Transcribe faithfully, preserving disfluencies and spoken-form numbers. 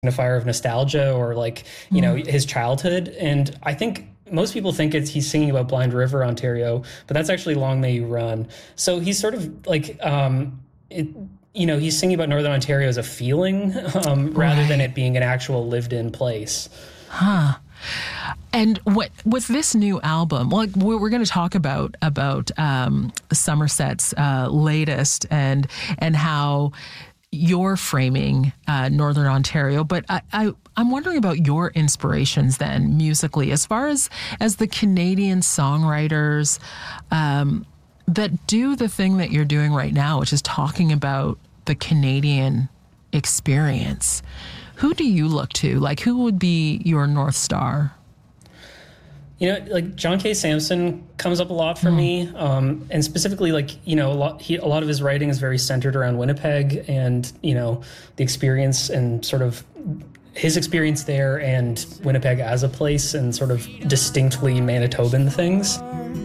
signifier of nostalgia or like, you mm. know, his childhood. And I think most people think it's he's singing about Blind River, Ontario, but that's actually Long May You Run. So he's sort of like, um, it, you know, he's singing about Northern Ontario as a feeling um, rather right. than it being an actual lived-in place. Huh. And what with this new album, like we're, we're going to talk about about um, Somerset's uh, latest and and how you're framing uh, Northern Ontario, but I, I I'm wondering about your inspirations then musically, as far as as the Canadian songwriters um, that do the thing that you're doing right now, which is talking about the Canadian experience. Who do you look to? Like, who would be your North Star? You know, like John K. Samson comes up a lot for mm. me, um, and specifically, like, you know, a lot, he, a lot of his writing is very centered around Winnipeg and, you know, the experience and sort of his experience there and Winnipeg as a place and sort of distinctly Manitoban things.